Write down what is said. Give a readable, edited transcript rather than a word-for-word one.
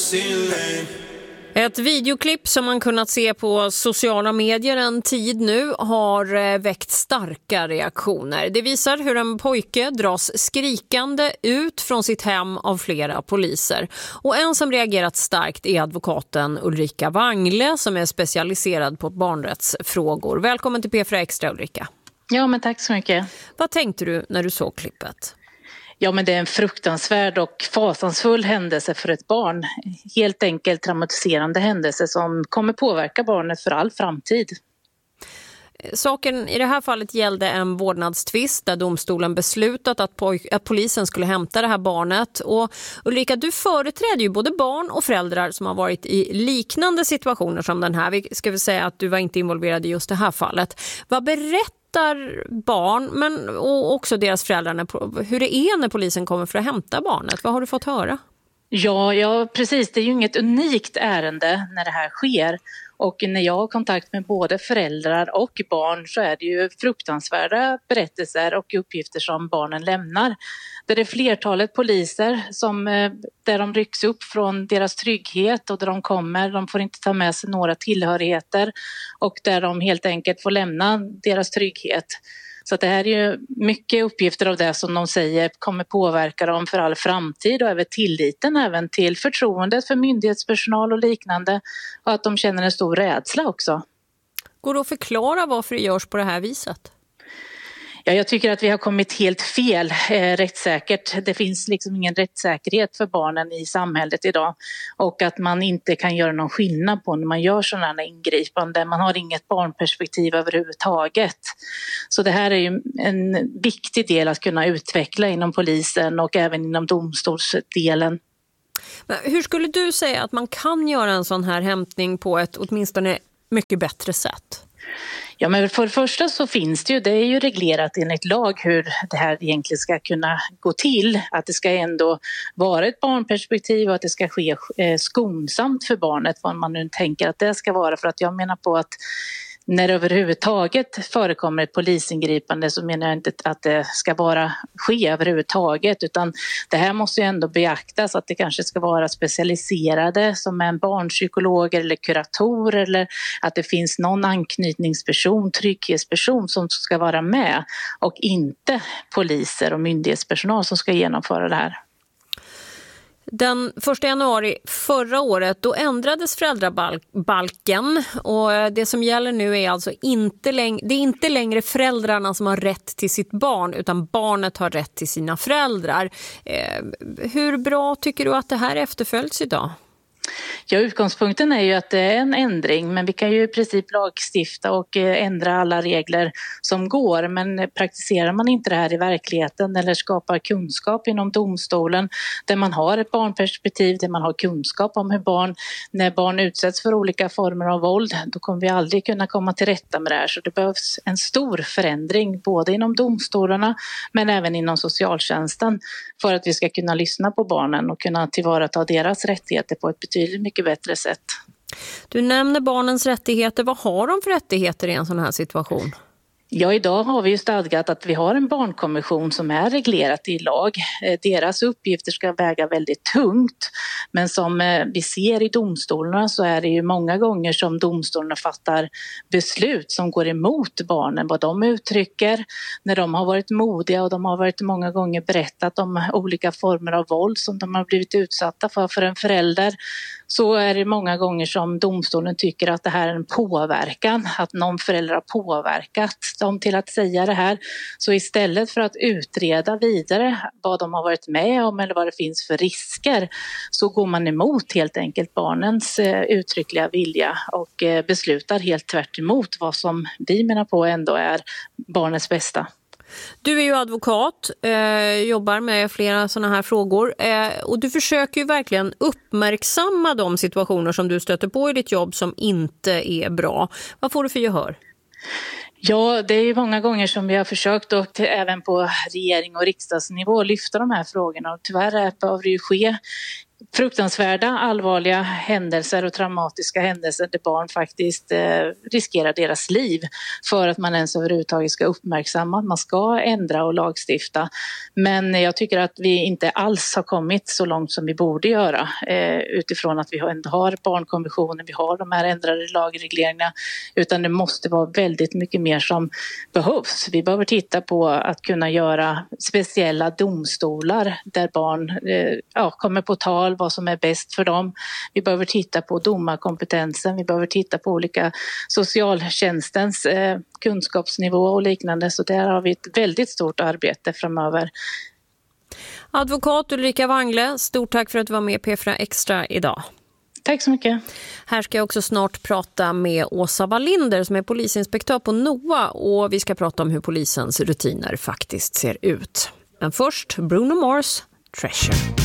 sin lane. Ett videoklipp som man kunnat se på sociala medier en tid nu har väckt starka reaktioner. Det visar hur en pojke dras skrikande ut från sitt hem av flera poliser. Och en som reagerat starkt är advokaten Ulrika Wangle som är specialiserad på barnrättsfrågor. Välkommen till P4 Extra, Ulrika. Ja, men tack så mycket. Vad tänkte du när du såg klippet? Ja, men det är en fruktansvärd och fasansfull händelse för ett barn. Helt enkelt traumatiserande händelse som kommer påverka barnet för all framtid. Saken i det här fallet gällde en vårdnadstvist där domstolen beslutat att polisen skulle hämta det här barnet. Och Ulrika, du företräder ju både barn och föräldrar som har varit i liknande situationer som den här. Vi ska väl säga att du var inte involverad i just det här fallet. Vad berättar barn men och också deras föräldrar hur det är när polisen kommer för att hämta barnet? Vad har du fått höra? Ja, precis. Det är ju inget unikt ärende när det här sker. Och när jag har kontakt med både föräldrar och barn så är det ju fruktansvärda berättelser och uppgifter som barnen lämnar. Där det är flertalet poliser där de rycks upp från deras trygghet och där de får inte ta med sig några tillhörigheter och där de helt enkelt får lämna deras trygghet. Så det här är ju mycket uppgifter av det som de säger kommer påverka dem för all framtid och även tilliten även till förtroendet för myndighetspersonal och liknande och att de känner en stor rädsla också. Går det att förklara varför det görs på det här viset? Ja, jag tycker att vi har kommit helt fel rättssäkert. Det finns liksom ingen rättssäkerhet för barnen i samhället idag och att man inte kan göra någon skillnad på när man gör sådana här ingripanden. Man har inget barnperspektiv överhuvudtaget. Så det här är ju en viktig del att kunna utveckla inom polisen och även inom domstolsdelen. Men hur skulle du säga att man kan göra en sån här hämtning på ett åtminstone mycket bättre sätt? Ja, men för det första så finns det är ju reglerat enligt lag hur det här egentligen ska kunna gå till. Att det ska ändå vara ett barnperspektiv och att det ska ske skonsamt för barnet, vad man nu tänker att det ska vara. För att jag menar på att när det överhuvudtaget förekommer ett polisingripande så menar jag inte att det ska bara ske överhuvudtaget utan det här måste ju ändå beaktas att det kanske ska vara specialiserade som en barnpsykolog eller kurator eller att det finns någon anknytningsperson, trygghetsperson som ska vara med och inte poliser och myndighetspersonal som ska genomföra det här. Den 1 januari förra året då ändrades föräldrabalken och det som gäller nu är alltså inte längre föräldrarna som har rätt till sitt barn utan barnet har rätt till sina föräldrar. Hur bra tycker du att det här efterföljs idag? Ja, utgångspunkten är ju att det är en ändring men vi kan ju i princip lagstifta och ändra alla regler som går men praktiserar man inte det här i verkligheten eller skapar kunskap inom domstolen där man har ett barnperspektiv, där man har kunskap om hur när barn utsätts för olika former av våld, då kommer vi aldrig kunna komma till rätta med det här så det behövs en stor förändring både inom domstolarna men även inom socialtjänsten för att vi ska kunna lyssna på barnen och kunna tillvarata deras rättigheter på ett betydligt mycket bättre sätt. Du nämner barnens rättigheter. Vad har de för rättigheter i en sån här situation? Ja, idag har vi ju stadgat att vi har en barnkonvention som är reglerat i lag. Deras uppgifter ska väga väldigt tungt. Men som vi ser i domstolarna så är det ju många gånger som domstolarna fattar beslut som går emot barnen. Vad de uttrycker när de har varit modiga och de har varit många gånger berättat om olika former av våld som de har blivit utsatta för en förälder. Så är det många gånger som domstolen tycker att det här är en påverkan, att någon förälder har påverkat dem till att säga det här. Så istället för att utreda vidare vad de har varit med om eller vad det finns för risker så går man emot helt enkelt barnens uttryckliga vilja och beslutar helt tvärt emot vad som vi menar på ändå är barnets bästa. Du är ju advokat, jobbar med flera sådana här frågor och du försöker ju verkligen uppmärksamma de situationer som du stöter på i ditt jobb som inte är bra. Vad får du för gehör? Ja, det är ju många gånger som vi har försökt och även på regering- och riksdagsnivå lyfta de här frågorna och tyvärr behöver det ju ske fruktansvärda, allvarliga händelser och traumatiska händelser där barn faktiskt riskerar deras liv för att man ens överhuvudtaget ska uppmärksamma att man ska ändra och lagstifta. Men jag tycker att vi inte alls har kommit så långt som vi borde göra utifrån att vi ändå har barnkonventionen, vi har de här ändrade lagregleringarna, utan det måste vara väldigt mycket mer som behövs. Vi behöver titta på att kunna göra speciella domstolar där barn kommer på tal vad som är bäst för dem. Vi behöver titta på domarkompetensen, vi behöver titta på olika socialtjänstens kunskapsnivå och liknande. Så där har vi ett väldigt stort arbete framöver. Advokat Ulrika Wangle, stort tack för att du var med i P4 Extra idag. Tack så mycket. Här ska jag också snart prata med Åsa Wallinder som är polisinspektör på NOA, och vi ska prata om hur polisens rutiner faktiskt ser ut. Men först Bruno Mars, Treasure.